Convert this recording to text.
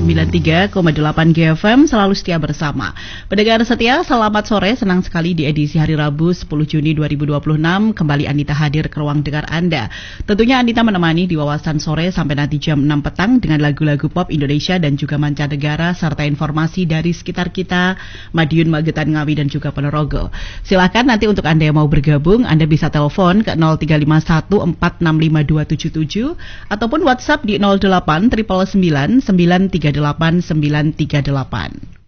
93,8 GFM selalu setia bersama. Pendengar setia, selamat sore. Senang sekali di edisi hari Rabu 10 Juni 2026 kembali Anita hadir ke ruang dengar Anda. Tentunya Anita menemani di wawasan sore sampai nanti jam 6 petang dengan lagu-lagu pop Indonesia dan juga mancanegara serta informasi dari sekitar kita, Madiun, Magetan, Ngawi dan juga Ponorogo. Silakan nanti untuk Anda yang mau bergabung, Anda bisa telepon ke 0351 465277 ataupun WhatsApp di 08 939 938 938.